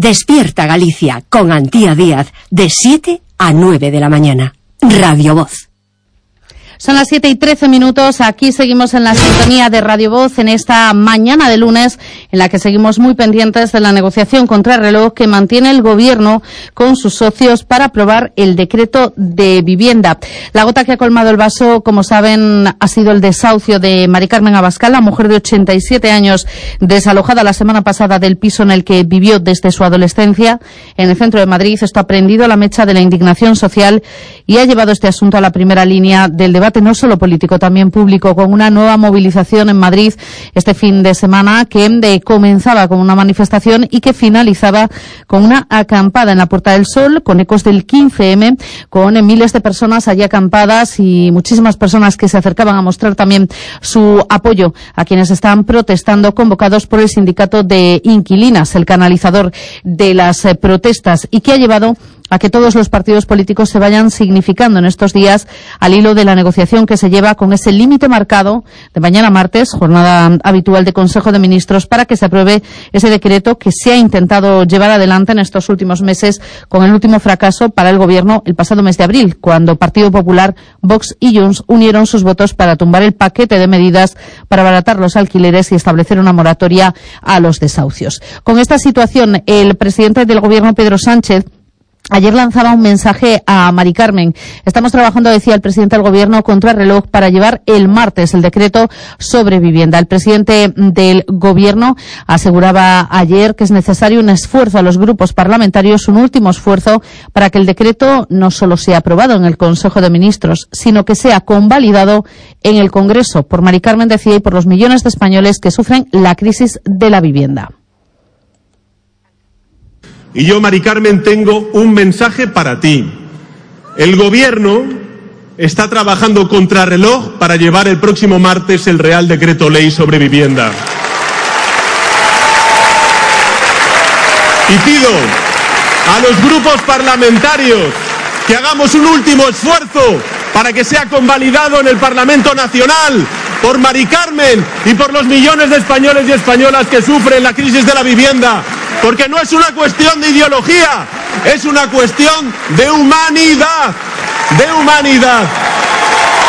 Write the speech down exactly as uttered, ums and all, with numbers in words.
Despierta Galicia con Antía Díaz de siete a nueve de la mañana. Radio Voz. Son las siete y trece minutos, aquí seguimos en la sintonía de Radio Voz en esta mañana de lunes, en la que seguimos muy pendientes de la negociación contrarreloj que mantiene el Gobierno con sus socios para aprobar el decreto de vivienda. La gota que ha colmado el vaso, como saben, ha sido el desahucio de Mari Carmen Abascal, la mujer de ochenta y siete años, desalojada la semana pasada del piso en el que vivió desde su adolescencia en el centro de Madrid. Esto ha prendido la mecha de la indignación social y ha llevado este asunto a la primera línea del debate, no solo político, también público, con una nueva movilización en Madrid este fin de semana que de, comenzaba con una manifestación y que finalizaba con una acampada en la Puerta del Sol, con ecos del quince eme, con miles de personas allí acampadas y muchísimas personas que se acercaban a mostrar también su apoyo a quienes están protestando, convocados por el sindicato de inquilinas, el canalizador de las eh, protestas, y que ha llevado a que todos los partidos políticos se vayan significando en estos días al hilo de la negociación que se lleva con ese límite marcado de mañana martes, jornada habitual de Consejo de Ministros, para que se apruebe ese decreto que se ha intentado llevar adelante en estos últimos meses, con el último fracaso para el Gobierno el pasado mes de abril, cuando Partido Popular, Vox y Junts unieron sus votos para tumbar el paquete de medidas para abaratar los alquileres y establecer una moratoria a los desahucios. Con esta situación, el presidente del Gobierno, Pedro Sánchez, ayer lanzaba un mensaje a Mari Carmen. Estamos trabajando, decía el presidente del Gobierno, contrarreloj para llevar el martes el decreto sobre vivienda. El presidente del Gobierno aseguraba ayer que es necesario un esfuerzo a los grupos parlamentarios, un último esfuerzo para que el decreto no solo sea aprobado en el Consejo de Ministros, sino que sea convalidado en el Congreso por Mari Carmen, decía, y por los millones de españoles que sufren la crisis de la vivienda. Y yo, Mari Carmen, tengo un mensaje para ti. El Gobierno está trabajando contrarreloj para llevar el próximo martes el Real Decreto Ley sobre vivienda. Y pido a los grupos parlamentarios que hagamos un último esfuerzo para que sea convalidado en el Parlamento Nacional por Mari Carmen y por los millones de españoles y españolas que sufren la crisis de la vivienda. Porque no es una cuestión de ideología, es una cuestión de humanidad, de humanidad.